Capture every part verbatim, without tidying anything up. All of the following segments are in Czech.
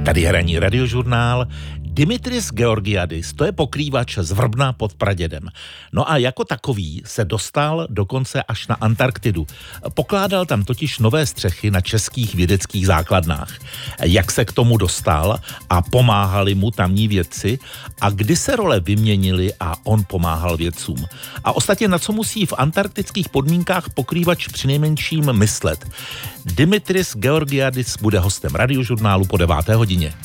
Tady je ranní radiožurnál. Dimitris Georgiadis, to je pokrývač z Vrbna pod Pradědem. No a jako takový se dostal dokonce až na Antarktidu. Pokládal tam totiž nové střechy na českých vědeckých základnách. Jak se k tomu dostal a pomáhali mu tamní vědci a kdy se role vyměnily a on pomáhal vědcům. A ostatně na co musí v antarktických podmínkách pokrývač přinejmenším myslet. Dimitris Georgiadis bude hostem radiožurnálu po deváté hodině.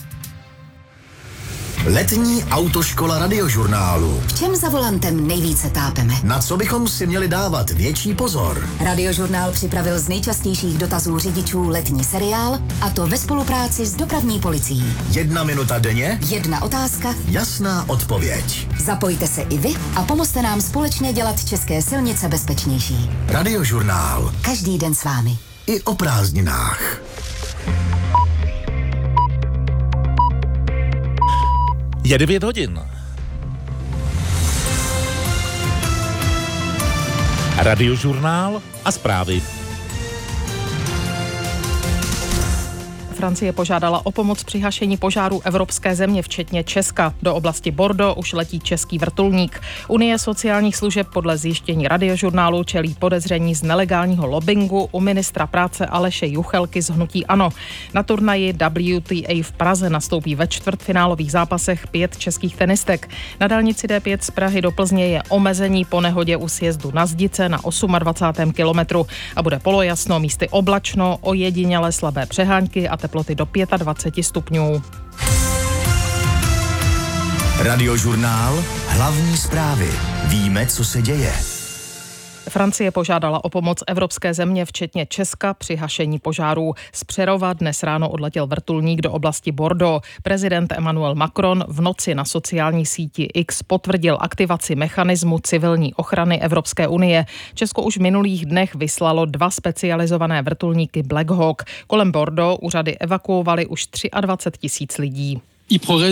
Letní autoškola radiožurnálu. V čem za volantem nejvíce tápeme? Na co bychom si měli dávat větší pozor? Radiožurnál připravil z nejčastějších dotazů řidičů letní seriál, a to ve spolupráci s dopravní policií. Jedna minuta denně? Jedna otázka? Jasná odpověď. Zapojte se i vy a pomozte nám společně dělat české silnice bezpečnější. Radiožurnál. Každý den s vámi. I o prázdninách. Je devět hodin. Radiožurnál a zprávy. Francie požádala o pomoc při hašení požáru evropské země, včetně Česka. Do oblasti Bordeaux už letí český vrtulník. Unie sociálních služeb podle zjištění radiožurnálu čelí podezření z nelegálního lobbingu u ministra práce Aleše Juchelky z hnutí ANO. Na turnaji W T A v Praze nastoupí ve čtvrtfinálových zápasech pět českých tenistek. Na dálnici D pět z Prahy do Plzně je omezení po nehodě u sjezdu na Zdice na dvacátém osmém kilometru a bude polojasno, místy oblačno, ojediněle slabé přehánky a teploty do dvacet pět stupňů. Radiožurnál. Hlavní zprávy. Víme, co se děje. Francie požádala o pomoc evropské země, včetně Česka, při hašení požárů. Z Přerova dnes ráno odletěl vrtulník do oblasti Bordeaux. Prezident Emmanuel Macron v noci na sociální síti X potvrdil aktivaci mechanismu civilní ochrany Evropské unie. Česko už v minulých dnech vyslalo dva specializované vrtulníky Black Hawk. Kolem Bordeaux úřady evakuovaly už dvacet tři tisíc lidí.